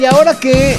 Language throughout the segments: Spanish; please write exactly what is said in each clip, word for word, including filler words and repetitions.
Y ahora que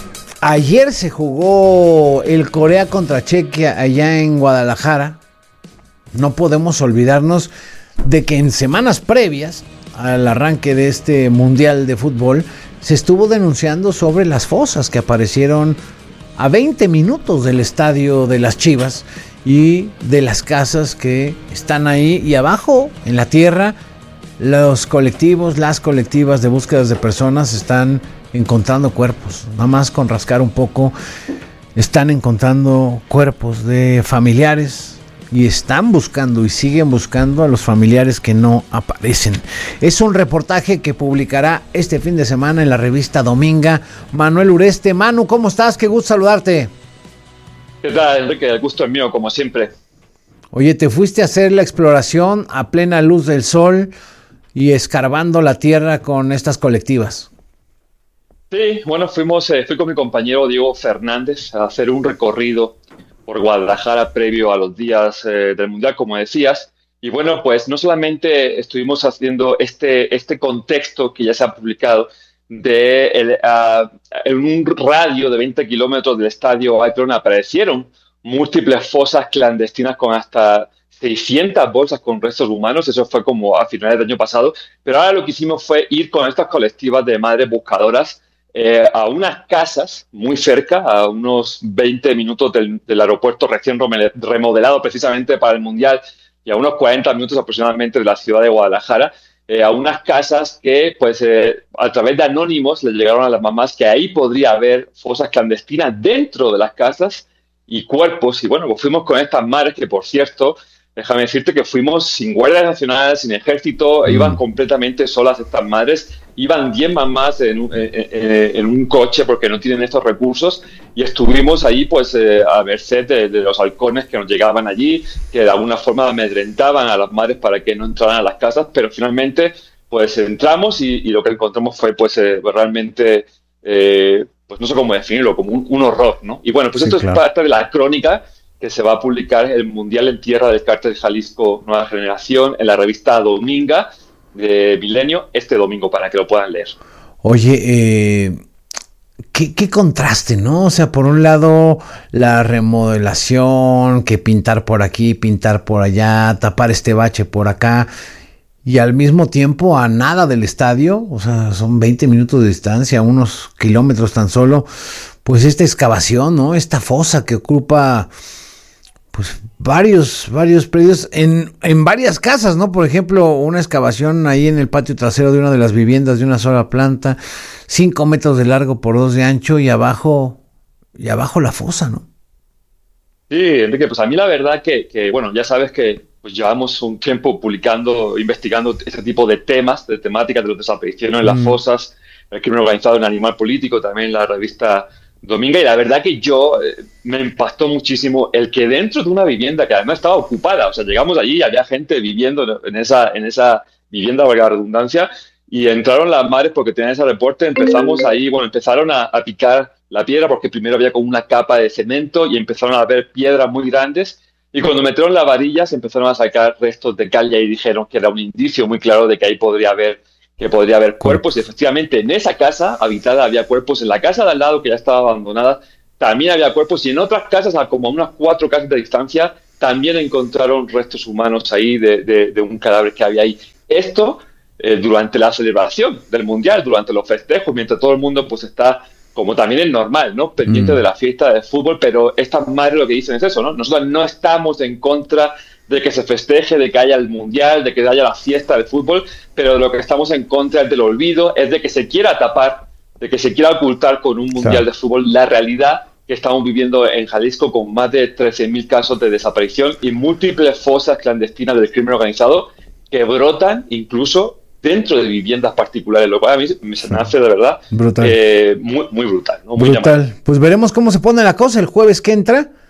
ayer se jugó el Corea contra Chequia allá en Guadalajara, no podemos olvidarnos de que en semanas previas al arranque de este Mundial de Fútbol se estuvo denunciando sobre las fosas que aparecieron a veinte minutos del estadio de las Chivas y de las casas que están ahí, y abajo en la tierra los colectivos, las colectivas de búsquedas de personas están encontrando cuerpos. Nada más con rascar un poco están encontrando cuerpos de familiares y están buscando y siguen buscando a los familiares que no aparecen. Es un reportaje que publicará este fin de semana en la revista Dominga Manuel Ureste. Manu, ¿cómo estás? Qué gusto saludarte. ¿Qué tal, Enrique? El gusto es mío, como siempre. Oye, te fuiste a hacer la exploración a plena luz del sol y escarbando la tierra con estas colectivas. Sí, bueno, fuimos, eh, fui con mi compañero Diego Fernández a hacer un recorrido por Guadalajara previo a los días eh, del Mundial, como decías. Y bueno, pues no solamente estuvimos haciendo este, este contexto que ya se ha publicado de el, uh, en un radio de veinte kilómetros del estadio Akron aparecieron múltiples fosas clandestinas con hasta seiscientas bolsas con restos humanos. Eso fue como a finales del año pasado. Pero ahora lo que hicimos fue ir con estas colectivas de madres buscadoras Eh, a unas casas muy cerca, a unos veinte minutos del, del aeropuerto recién remodelado precisamente para el Mundial, y a unos cuarenta minutos aproximadamente de la ciudad de Guadalajara, eh, a unas casas que pues eh, a través de anónimos les llegaron a las mamás que ahí podría haber fosas clandestinas dentro de las casas y cuerpos. Y bueno, pues fuimos con estas madres que, por cierto, déjame decirte que fuimos sin guardia nacional, sin ejército, mm. iban completamente solas estas madres, iban diez mamás en un, en, en, en un coche porque no tienen estos recursos, y estuvimos ahí pues eh, a merced de, de los halcones que nos llegaban allí, que de alguna forma amedrentaban a las madres para que no entraran a las casas, pero finalmente pues entramos y, y lo que encontramos fue pues eh, realmente, eh, pues no sé cómo definirlo, como un, un horror, ¿no? Y bueno, pues sí, esto claro. Es parte de la crónica que se va a publicar el Mundial en Tierra del Cártel Jalisco Nueva Generación en la revista Dominga de Milenio este domingo, para que lo puedan leer. Oye, eh, ¿qué, qué contraste, ¿no? O sea, por un lado la remodelación, que pintar por aquí, pintar por allá, tapar este bache por acá, y al mismo tiempo a nada del estadio, o sea, son veinte minutos de distancia, unos kilómetros tan solo, pues esta excavación, ¿no? Esta fosa que ocupa pues varios, varios predios en, en varias casas, ¿no? Por ejemplo, una excavación ahí en el patio trasero de una de las viviendas de una sola planta, cinco metros de largo por dos de ancho, y abajo, y abajo la fosa, ¿no? Sí, Enrique, pues a mí la verdad que, que bueno, ya sabes que pues llevamos un tiempo publicando, investigando este tipo de temas, de temáticas de los desapariciones en las mm. fosas, el crimen organizado en Animal Político, también en la revista Dominga, y la verdad que yo eh, me impactó muchísimo el que dentro de una vivienda que además estaba ocupada, o sea, llegamos allí y había gente viviendo en esa, en esa vivienda, valga la redundancia, y entraron las madres porque tenían ese reporte. Empezamos ahí, bueno, empezaron a, a picar la piedra porque primero había como una capa de cemento y empezaron a ver piedras muy grandes, y cuando metieron las varillas empezaron a sacar restos de cal, y ahí dijeron que era un indicio muy claro de que ahí podría haber que podría haber cuerpos, y efectivamente en esa casa habitada había cuerpos, en la casa de al lado que ya estaba abandonada también había cuerpos, y en otras casas, a como a unas cuatro casas de distancia, también encontraron restos humanos ahí de, de, de un cadáver que había ahí. Esto eh, durante la celebración del Mundial, durante los festejos, mientras todo el mundo pues está, como también es normal, ¿no?, pendiente mm. de la fiesta de fútbol, pero estas madres lo que dicen es eso, ¿no? Nosotros no estamos en contra de que se festeje, de que haya el Mundial, de que haya la fiesta del fútbol, pero de lo que estamos en contra es del olvido, es de que se quiera tapar, de que se quiera ocultar con un Mundial claro. de fútbol la realidad que estamos viviendo en Jalisco, con más de trece mil casos de desaparición y múltiples fosas clandestinas del crimen organizado que brotan incluso dentro de viviendas particulares, lo cual a mí me se me hace de verdad brutal. Eh, muy, muy brutal, ¿no? Muy brutal. llamativo. Pues veremos cómo se pone la cosa el jueves que entra.